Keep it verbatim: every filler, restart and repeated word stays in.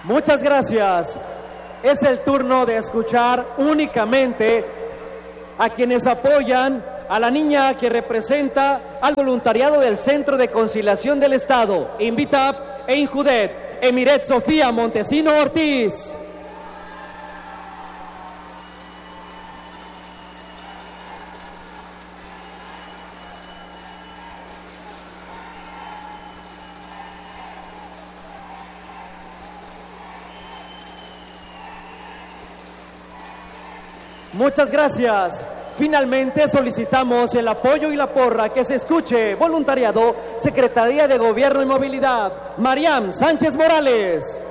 Muchas gracias. Es el turno de escuchar únicamente a quienes apoyan a la niña que representa al voluntariado del Centro de Conciliación del Estado, Invita e Injudet, Emiret Sofía Montesino Ortiz. Muchas gracias. Finalmente solicitamos el apoyo y la porra que se escuche. Voluntariado, Secretaría de Gobierno y Movilidad, Mariam Sánchez Morales.